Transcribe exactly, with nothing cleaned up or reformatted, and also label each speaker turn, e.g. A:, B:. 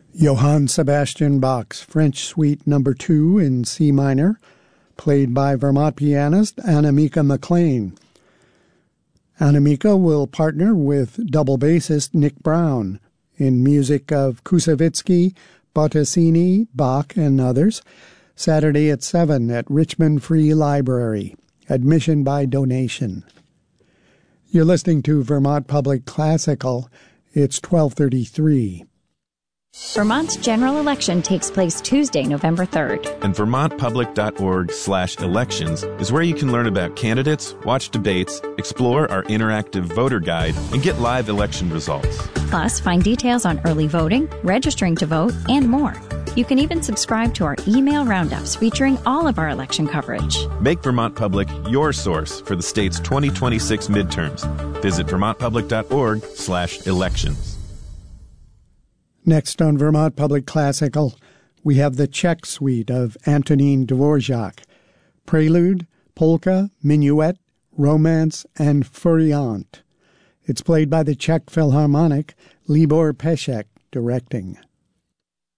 A: Johann Sebastian Bach's French Suite Number two in C minor, played by Vermont pianist Annemieke McLean. Annemieke will partner with double bassist Nick Brown in music of Kusevitsky, Bottesini, Bach, and others, Saturday at seven at Richmond Free Library. Admission by donation. You're listening to Vermont Public Classical. It's twelve thirty-three.
B: Vermont's general election takes place Tuesday, November third.
C: And vermontpublic.org slash elections is where you can learn about candidates, watch debates, explore our interactive voter guide, and get live election results.
B: Plus, find details on early voting, registering to vote, and more. You can even subscribe to our email roundups featuring all of our election coverage.
C: Make Vermont Public your source for the state's twenty twenty-six midterms. Visit vermontpublic.org slash elections.
A: Next on Vermont Public Classical, we have the Czech Suite of Antonín Dvorak. Prelude, polka, minuet, romance, and furiant. It's played by the Czech Philharmonic, Libor Pešek directing.